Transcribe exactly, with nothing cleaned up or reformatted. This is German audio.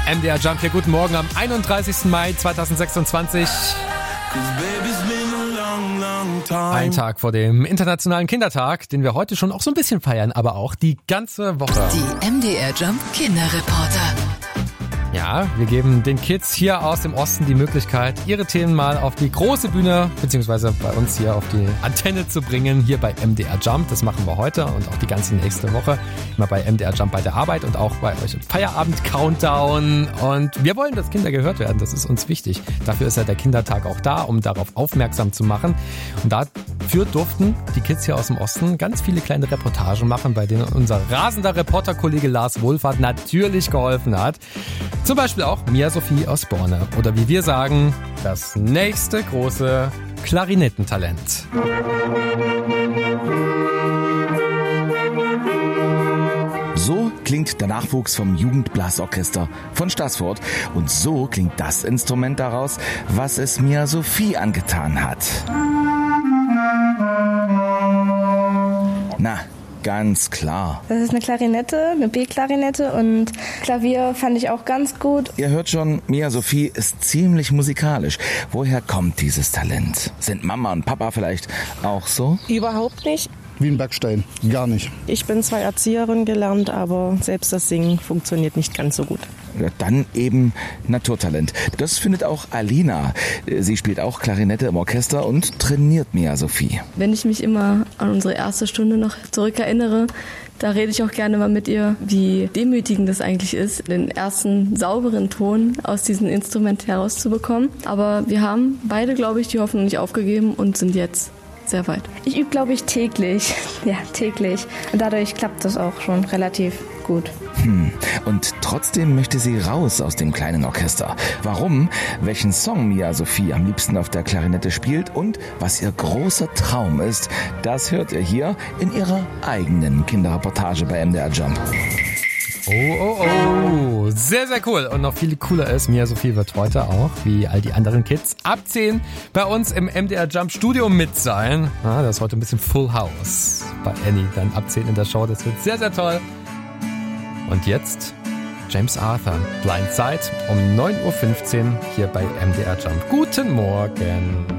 M D R Jump hier. Guten Morgen am einunddreißigsten Mai zweitausendsechsundzwanzig. Ein Tag vor dem Internationalen Kindertag, den wir heute schon auch so ein bisschen feiern, aber auch die ganze Woche. Die M D R Jump Kinderreporter. Ja, wir geben den Kids hier aus dem Osten die Möglichkeit, ihre Themen mal auf die große Bühne, beziehungsweise bei uns hier auf die Antenne zu bringen, hier bei M D R Jump. Das machen wir heute und auch die ganze nächste Woche. Immer bei M D R Jump bei der Arbeit und auch bei euch im Feierabend-Countdown. Und wir wollen, dass Kinder gehört werden. Das ist uns wichtig. Dafür ist ja der Kindertag auch da, um darauf aufmerksam zu machen. Und dafür durften die Kids hier aus dem Osten ganz viele kleine Reportagen machen, bei denen unser rasender Reporterkollege Lars Wohlfahrt natürlich geholfen hat. Zum Beispiel auch Mia Sophie aus Borne. Oder wie wir sagen, das nächste große Klarinettentalent. So klingt der Nachwuchs vom Jugendblasorchester von Staßfurt. Und so klingt das Instrument daraus, was es Mia Sophie angetan hat. Na, ganz klar. Das ist eine Klarinette, eine B-Klarinette und Klavier fand ich auch ganz gut. Ihr hört schon, Mia Sophie ist ziemlich musikalisch. Woher kommt dieses Talent? Sind Mama und Papa vielleicht auch so? Überhaupt nicht. Wie ein Backstein, gar nicht. Ich bin zwar Erzieherin gelernt, aber selbst das Singen funktioniert nicht ganz so gut. Ja, dann eben Naturtalent. Das findet auch Alina. Sie spielt auch Klarinette im Orchester und trainiert Mia Sophie. Wenn ich mich immer an unsere erste Stunde noch zurückerinnere, da rede ich auch gerne mal mit ihr, wie demütigend das eigentlich ist, den ersten sauberen Ton aus diesem Instrument herauszubekommen. Aber wir haben beide, glaube ich, die Hoffnung nicht aufgegeben und sind jetzt sehr weit. Ich übe, glaube ich, täglich. Ja, täglich. Und dadurch klappt das auch schon relativ gut. Hm. Und trotzdem möchte sie raus aus dem kleinen Orchester. Warum? Welchen Song Mia Sophie am liebsten auf der Klarinette spielt und was ihr großer Traum ist, das hört ihr hier in ihrer eigenen Kinderreportage bei M D R Jump. Oh, oh, oh. Sehr, sehr cool. Und noch viel cooler ist, Mia Sophie wird heute auch, wie all die anderen Kids, ab zehn bei uns im M D R Jump Studio mit sein. Ah, das ist heute ein bisschen Full House bei Annie, dann ab zehn in der Show. Das wird sehr, sehr toll. Und jetzt James Arthur, Blind Side um neun Uhr fünfzehn hier bei M D R Jump. Guten Morgen.